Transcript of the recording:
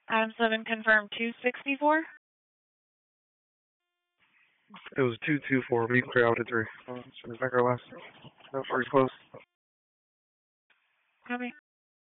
Adam 7 confirmed 264. It was 224. Me clear out at 3. Back our last. That was close. Copy.